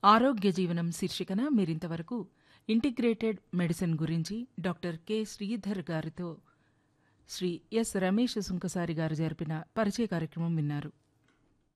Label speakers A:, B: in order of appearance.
A: ఆరోగ్య జీవనం శీర్షికన మీరింతవరకు ఇంటిగ్రేటెడ్ మెడిసిన్ గురించి డాక్టర్ కె శ్రీధర్ గారితో శ్రీ ఎస్ రమేష్ సుంకసారి గారు జరిపిన పరిచయ కార్యక్రమం విన్నారు.